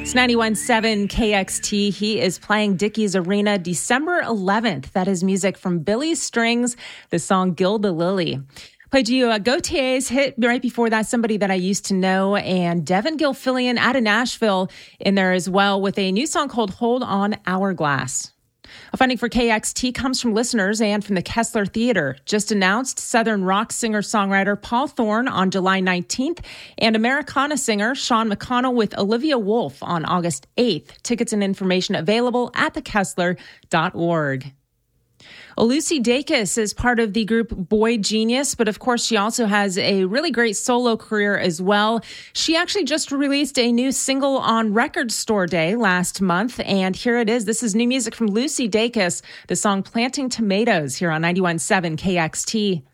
It's 91.7 KXT. He is playing Dickies Arena December 11th. That is music from Billy Strings, the song Gilda Lily. Played you Gautier's hit right before that, Somebody That I Used to Know, and Devin Gilfillian out of Nashville in there as well with a new song called Hold On Hourglass. Funding for KXT comes from listeners and from the Kessler Theater. Just announced Southern rock singer-songwriter Paul Thorne on July 19th and Americana singer Sean McConnell with Olivia Wolfe on August 8th. Tickets and information available at thekessler.org. Lucy Dacus is part of the group Boy Genius, but of course she also has a really great solo career as well. She actually just released a new single on Record Store Day last month, and here it is. This is new music from Lucy Dacus, the song Planting Tomatoes here on 91.7 KXT.